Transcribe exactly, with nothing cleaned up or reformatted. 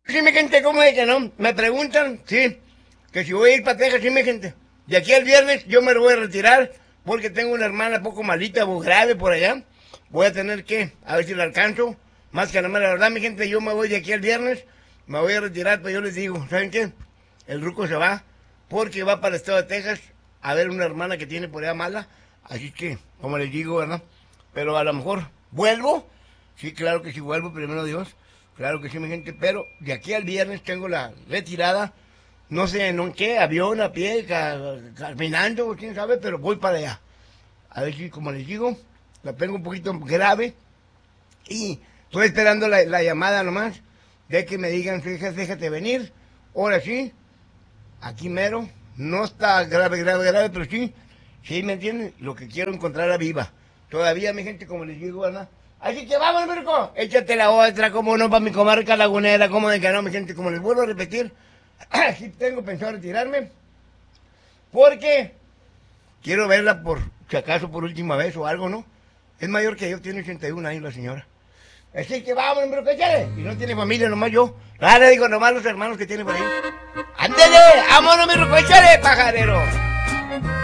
Sí, mi gente, ¿cómo es que no? Me preguntan, sí, que si voy a ir para Texas, sí, mi gente. De aquí al viernes yo me lo voy a retirar porque tengo una hermana poco malita o grave por allá. Voy a tener que, a ver si la alcanzo. Más que nada, la verdad, mi gente, yo me voy de aquí al viernes, me voy a retirar, pero yo les digo, ¿saben qué? El ruco se va porque va para el estado de Texas a ver una hermana que tiene por allá mala. Así que, como les digo, ¿verdad? Pero a lo mejor vuelvo. Sí, claro que sí vuelvo, primero Dios. Claro que sí, mi gente, pero de aquí al viernes tengo la retirada, no sé en qué, avión, a pie, ca- caminando, quién sabe, pero voy para allá. A ver si, como les digo, la tengo un poquito grave y estoy esperando la, la llamada nomás de que me digan, fíjate, déjate venir, ahora sí, aquí mero, no está grave, grave, grave, pero sí, sí, ¿me entienden? Lo que quiero encontrar a viva. Todavía, mi gente, como les digo, ¿verdad? Así que vamos, Mirko, échate la otra, como no, para mi comarca lagunera, como de que no, mi gente, como les vuelvo a repetir, sí tengo pensado retirarme, porque quiero verla por, si acaso, por última vez o algo, ¿no? Es mayor que yo, tiene ochenta y un años la señora. Así que vamos, Mirko, échale. Y no tiene familia, nomás yo. Nada, digo, nomás los hermanos que tiene por ahí. ¡Ándele! ¡Vámonos, Mirko, échale, pajarero!